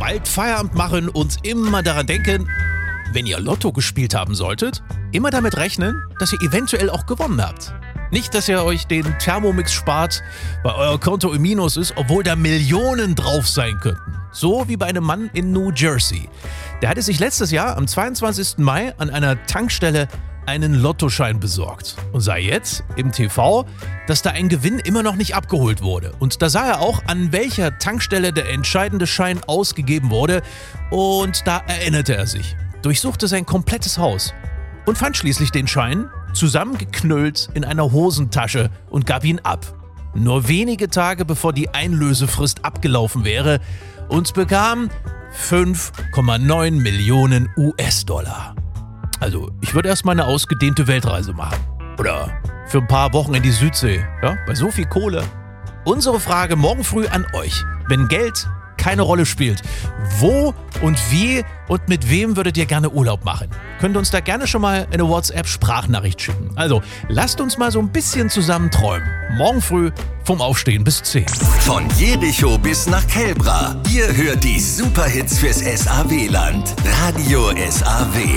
bald Feierabend machen und immer daran denken, wenn ihr Lotto gespielt haben solltet, immer damit rechnen, dass ihr eventuell auch gewonnen habt. Nicht, dass ihr euch den Thermomix spart, weil euer Konto im Minus ist, obwohl da Millionen drauf sein könnten. So wie bei einem Mann in New Jersey. Der hatte sich letztes Jahr am 22. Mai an einer Tankstelle einen Lottoschein besorgt und sah jetzt im TV, dass da ein Gewinn immer noch nicht abgeholt wurde. Und da sah er auch, an welcher Tankstelle der entscheidende Schein ausgegeben wurde, und da erinnerte er sich, durchsuchte sein komplettes Haus und fand schließlich den Schein zusammengeknüllt in einer Hosentasche und gab ihn ab. Nur wenige Tage bevor die Einlösefrist abgelaufen wäre, und bekam 5,9 Millionen US-Dollar. Also, ich würde erstmal eine ausgedehnte Weltreise machen. Oder für ein paar Wochen in die Südsee. Ja, bei so viel Kohle. Unsere Frage morgen früh an euch. Wenn Geld keine Rolle spielt, wo und wie und mit wem würdet ihr gerne Urlaub machen? Könnt uns da gerne schon mal eine WhatsApp-Sprachnachricht schicken. Also, lasst uns mal so ein bisschen zusammen träumen. Morgen früh vom Aufstehen bis 10. Von Jericho bis nach Kelbra. Ihr hört die Superhits fürs SAW-Land. Radio SAW.